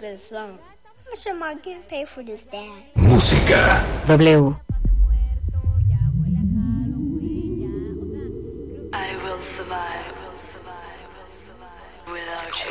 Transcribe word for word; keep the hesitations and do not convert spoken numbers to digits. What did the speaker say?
good song. How much am I getting paid for this, Dad? Música. W. I will survive without you.